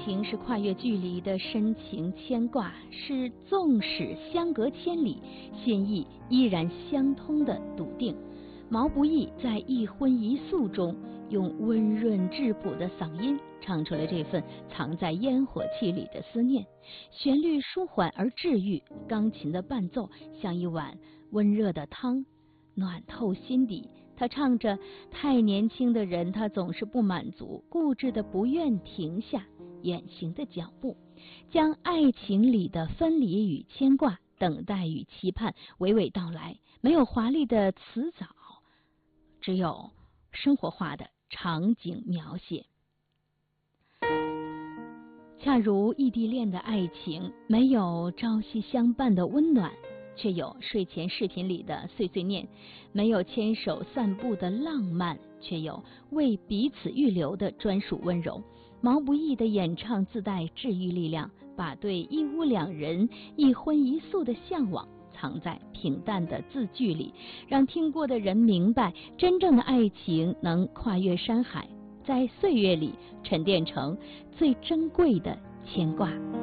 情是跨越距离的深情牵挂，是纵使相隔千里，心意依然相通的笃定。毛不易在一荤一素中，用温润质朴的嗓音唱出了这份藏在烟火气里的思念。旋律舒缓而治愈，钢琴的伴奏像一碗温热的汤，暖透心底。他唱着，太年轻的人他总是不满足，固执的不愿停下远行的脚步，将爱情里的分离与牵挂、等待与期盼娓娓道来。没有华丽的辞藻，只有生活化的场景描写。恰如异地恋的爱情，没有朝夕相伴的温暖，却有睡前视频里的碎碎念；没有牵手散步的浪漫，却有为彼此预留的专属温柔。毛不易的演唱自带治愈力量，把对一屋两人、一荤一素的向往藏在平淡的字句里，让听过的人明白，真正的爱情能跨越山海，在岁月里沉淀成最珍贵的牵挂。